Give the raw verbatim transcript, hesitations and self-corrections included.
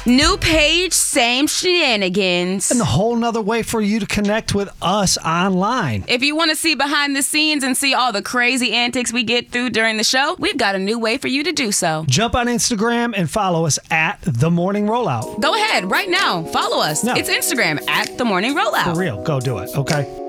New page, same shenanigans. And a whole nother way for you to connect with us online. If you want to see behind the scenes and see all the crazy antics we get through during the show, we've got a new way for you to do so. Jump on Instagram and follow us at The Morning Rollout. Go ahead, right now. Follow us. No. It's Instagram at The Morning Rollout. For real, go do it, okay?